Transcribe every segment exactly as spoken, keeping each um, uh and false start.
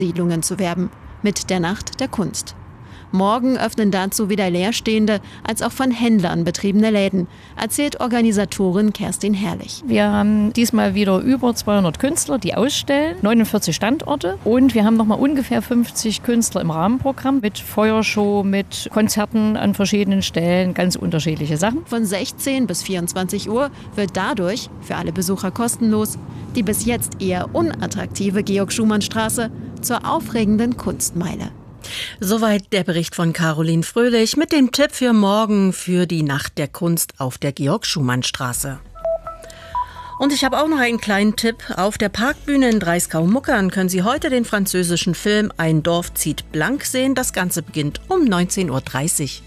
Siedlungen zu werben, mit der Nacht der Kunst. Morgen öffnen dazu wieder leerstehende, als auch von Händlern betriebene Läden, erzählt Organisatorin Kerstin Herrlich. Wir haben diesmal wieder über zweihundert Künstler, die ausstellen, neunundvierzig Standorte, und wir haben noch mal ungefähr fünfzig Künstler im Rahmenprogramm mit Feuershow, mit Konzerten an verschiedenen Stellen, ganz unterschiedliche Sachen. Von sechzehn bis vierundzwanzig Uhr wird dadurch, für alle Besucher kostenlos, die bis jetzt eher unattraktive Georg-Schumann-Straße zur aufregenden Kunstmeile. Soweit der Bericht von Caroline Fröhlich mit dem Tipp für morgen für die Nacht der Kunst auf der Georg-Schumann-Straße. Und ich habe auch noch einen kleinen Tipp. Auf der Parkbühne in Dreiskau-Muckern können Sie heute den französischen Film Ein Dorf zieht blank sehen. Das Ganze beginnt um neunzehn Uhr dreißig.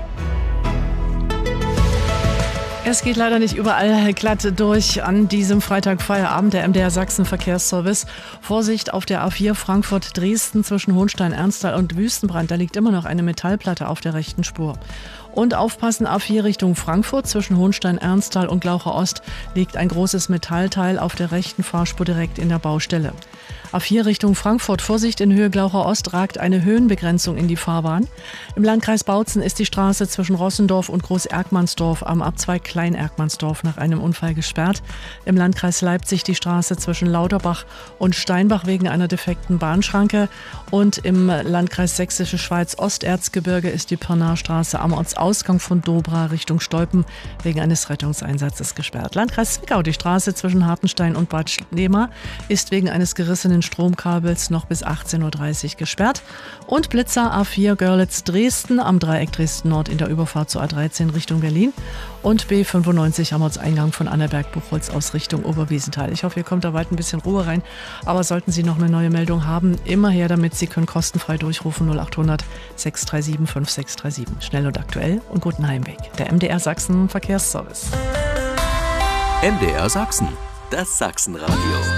Es geht leider nicht überall glatt durch an diesem Freitagfeierabend. Der M D R Sachsen Verkehrsservice. Vorsicht auf der A vier Frankfurt-Dresden zwischen Hohenstein-Ernsthal und Wüstenbrand. Da liegt immer noch eine Metallplatte auf der rechten Spur. Und aufpassen, A vier Richtung Frankfurt zwischen Hohenstein-Ernsthal und Glaucher Ost liegt ein großes Metallteil auf der rechten Fahrspur direkt in der Baustelle. A vier Richtung Frankfurt, Vorsicht, in Höhe Glaucher Ost ragt eine Höhenbegrenzung in die Fahrbahn. Im Landkreis Bautzen ist die Straße zwischen Rossendorf und Groß-Erkmannsdorf am Abzweig Klein-Erkmannsdorf nach einem Unfall gesperrt. Im Landkreis Leipzig die Straße zwischen Lauterbach und Steinbach wegen einer defekten Bahnschranke. Und im Landkreis Sächsische Schweiz Osterzgebirge ist die Pirnarstraße am Ortsausgang von Dobra Richtung Stolpen wegen eines Rettungseinsatzes gesperrt. Landkreis Zwickau, die Straße zwischen Hartenstein und Bad Schlema ist wegen eines gerissenen Stromkabels noch bis achtzehn Uhr dreißig gesperrt. Und Blitzer A vier Görlitz-Dresden am Dreieck Dresden-Nord in der Überfahrt zur A dreizehn Richtung Berlin und B fünfundneunzig am Ortseingang von Annaberg-Buchholz aus Richtung Oberwiesenthal. Ich hoffe, ihr kommt da weit ein bisschen Ruhe rein, aber sollten Sie noch eine neue Meldung haben, immer her damit. Sie können kostenfrei durchrufen null achthundert sechs drei sieben fünf sechs drei sieben. Schnell und aktuell und guten Heimweg. Der M D R Sachsen Verkehrsservice. M D R Sachsen, das Sachsenradio.